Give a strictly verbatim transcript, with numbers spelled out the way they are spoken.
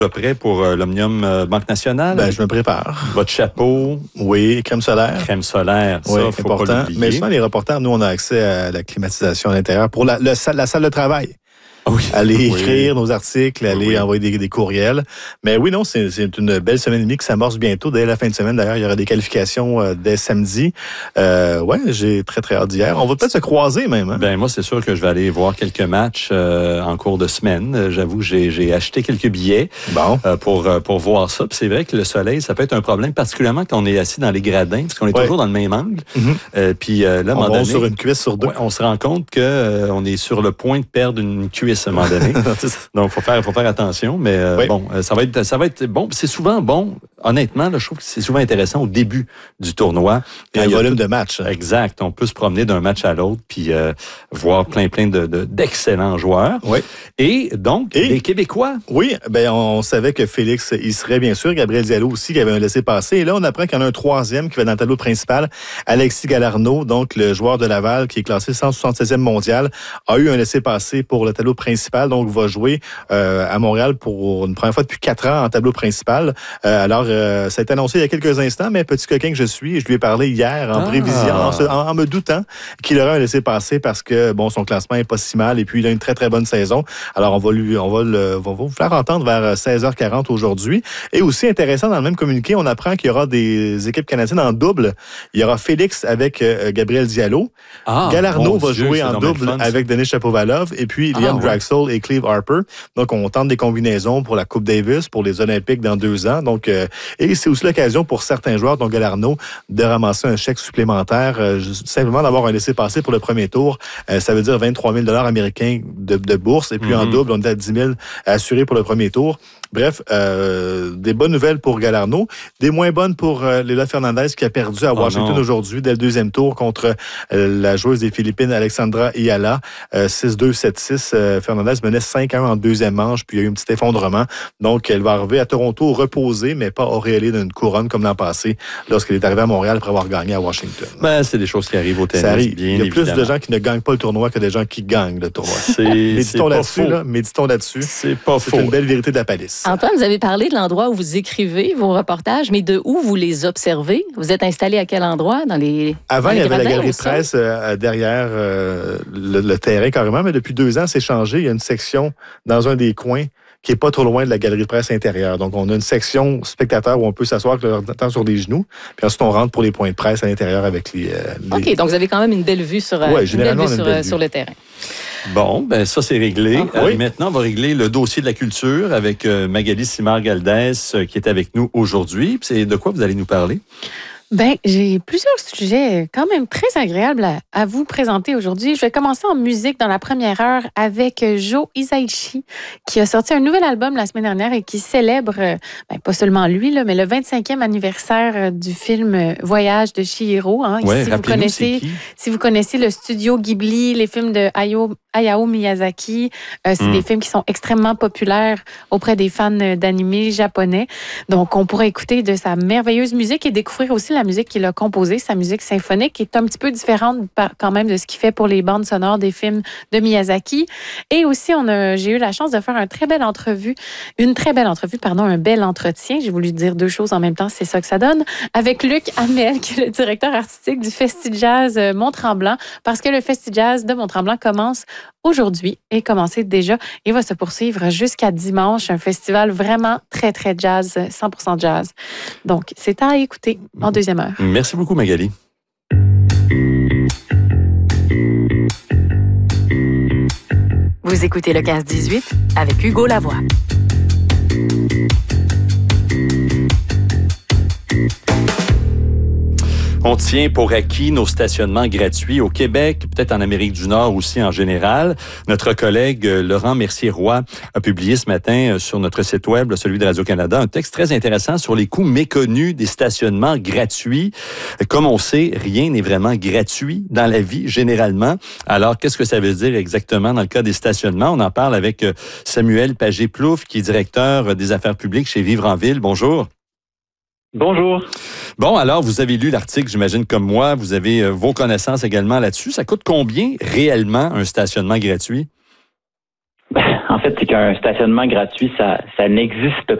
Prêt pour euh, l'Omnium euh, Banque Nationale? Ben, je me prépare. Votre chapeau? Oui, crème solaire. Crème solaire, ça, oui, faut important. pas l'oublier. Mais souvent, les reporters, nous, on a accès à la climatisation à l'intérieur pour la, le, la salle de travail. Oui. Aller Oui. écrire nos articles, aller Oui. envoyer des, des courriels. Mais oui, non, c'est, c'est une belle semaine et demie qui s'amorce bientôt. Dès la fin de semaine, d'ailleurs, il y aura des qualifications euh, dès samedi. Euh, ouais, j'ai très, très hâte d'hier. On va peut-être se croiser même. Hein? Ben moi, c'est sûr que je vais aller voir quelques matchs euh, en cours de semaine. J'avoue que j'ai, j'ai acheté quelques billets bon. euh, pour, euh, pour voir ça. Puis c'est vrai que le soleil, ça peut être un problème, particulièrement quand on est assis dans les gradins, parce qu'on est ouais. toujours dans le même angle. Mm-hmm. Euh, puis euh, là, à un on moment va donné, sur une cuisse sur deux. Ouais, on se rend compte qu'on euh, est sur le point de perdre une cuisse à un moment donné. Donc, faut faire, faut faire attention. Mais euh, oui. bon, ça va être, ça va être bon. C'est souvent bon. Honnêtement, là, je trouve que c'est souvent intéressant au début du tournoi. Il y a un volume tout... de match. Hein. Exact. On peut se promener d'un match à l'autre puis euh, voir plein, plein de, de, d'excellents joueurs. Oui. Et donc, Et, les Québécois. Oui, ben on savait que Félix y serait bien sûr. Gabriel Diallo aussi, qui avait un laissez-passer. Et là, on apprend qu'il y en a un troisième qui va dans le tableau principal. Alexis Galarneau, donc le joueur de Laval, qui est classé cent soixante-seizième mondial, a eu un laissez-passer pour le tableau principal. Donc, va jouer euh, à Montréal pour une première fois depuis quatre ans en tableau principal. Euh, alors, euh, ça a été annoncé il y a quelques instants, mais petit coquin que je suis, je lui ai parlé hier en ah. prévision, en, en, en me doutant qu'il aurait un laissez-passer parce que, bon, son classement est pas si mal et puis il a une très, très bonne saison. Alors, on va lui, on va le, on va vous faire entendre vers seize heures quarante aujourd'hui. Et aussi intéressant, dans le même communiqué, on apprend qu'il y aura des équipes canadiennes en double. Il y aura Félix avec euh, Gabriel Diallo. Ah, Galarneau va Dieu, jouer en double fun, avec Denis Shapovalov et puis Liam ah, ouais. Draxl et Cleve Harper. Donc, on tente des combinaisons pour la Coupe Davis, pour les Olympiques dans deux ans. Donc, euh, et c'est aussi l'occasion pour certains joueurs, dont Galarneau, de ramasser un chèque supplémentaire, euh, simplement d'avoir un laissez-passer pour le premier tour. Euh, ça veut dire vingt-trois mille dollars américains de, de bourse. Et puis, mm-hmm. en double, on est à dix mille assurés pour le premier tour. Bref, euh, des bonnes nouvelles pour Galarneau, des moins bonnes pour euh, Leila Fernandez qui a perdu à Washington oh aujourd'hui dès le deuxième tour contre euh, la joueuse des Philippines Alexandra Ayala, euh, six deux, sept six. Euh, Fernandez menait cinq un en deuxième manche, puis il y a eu un petit effondrement. Donc, elle va arriver à Toronto reposée, mais pas auréolée d'une couronne comme l'an passé, lorsqu'elle est arrivée à Montréal après avoir gagné à Washington. Ben, c'est des choses qui arrivent au tennis. Ça arrive. Bien il y a évidemment. plus de gens qui ne gagnent pas le tournoi que des gens qui gagnent le tournoi. C'est, méditons c'est pas là-dessus, faux. là, méditons là-dessus. C'est pas c'est faux. C'est une belle vérité de la palisse. Antoine, vous avez parlé de l'endroit où vous écrivez vos reportages, mais de où vous les observez? Vous êtes installé à quel endroit? Dans les Avant, dans les il y avait la galerie de sol? presse euh, derrière euh, le, le terrain carrément, mais depuis deux ans, c'est changé. Il y a une section dans un des coins qui est pas trop loin de la galerie de presse intérieure. Donc, on a une section spectateur où on peut s'asseoir avec le temps sur des genoux. Puis ensuite, on rentre pour les points de presse à l'intérieur avec les... Euh, les... OK, donc vous avez quand même une belle vue sur, ouais, une belle vue une sur, belle vue. sur le terrain. Bon, ben ça, c'est réglé. Ah, euh, oui. Maintenant, on va régler le dossier de la culture avec euh, Magali Simard-Galdès euh, qui est avec nous aujourd'hui. C'est de quoi vous allez nous parler? Ben, j'ai plusieurs sujets quand même très agréables à, à vous présenter aujourd'hui. Je vais commencer en musique dans la première heure avec Joe Hisaishi, qui a sorti un nouvel album la semaine dernière et qui célèbre, ben, pas seulement lui, là, mais le vingt-cinquième anniversaire du film Voyage de Chihiro. Hein. Ouais, si vous connaissez, si vous connaissez le studio Ghibli, les films de Hayao, Hayao Miyazaki, euh, c'est mm. des films qui sont extrêmement populaires auprès des fans d'animés japonais. Donc, on pourra écouter de sa merveilleuse musique et découvrir aussi la musique qu'il a composée, sa musique symphonique, qui est un petit peu différente quand même de ce qu'il fait pour les bandes sonores des films de Miyazaki. Et aussi, on a, j'ai eu la chance de faire un très belle entrevue, une très belle entrevue, pardon, un bel entretien. J'ai voulu dire deux choses en même temps, c'est ça que ça donne, avec Luc Hamel, qui est le directeur artistique du Festi Jazz Mont-Tremblant, parce que le Festi Jazz de Mont-Tremblant commence aujourd'hui et commencé déjà et va se poursuivre jusqu'à dimanche. Un festival vraiment très, très jazz, cent pour cent jazz. Donc, c'est à écouter en deuxième heure. Merci beaucoup, Magali. Vous écoutez le quinze dix-huit avec Hugo Lavoie. On tient pour acquis nos stationnements gratuits au Québec, peut-être en Amérique du Nord aussi en général. Notre collègue Laurent Mercier-Roy a publié ce matin sur notre site web, celui de Radio-Canada, un texte très intéressant sur les coûts méconnus des stationnements gratuits. Comme on sait, rien n'est vraiment gratuit dans la vie, généralement. Alors, qu'est-ce que ça veut dire exactement dans le cas des stationnements? On en parle avec Samuel Pagé-Plouffe, qui est directeur des affaires publiques chez Vivre en Ville. Bonjour. Bonjour. Bon, alors, vous avez lu l'article, j'imagine, comme moi. Vous avez euh, vos connaissances également là-dessus. Ça coûte combien réellement un stationnement gratuit? En fait, c'est qu'un stationnement gratuit, ça, ça n'existe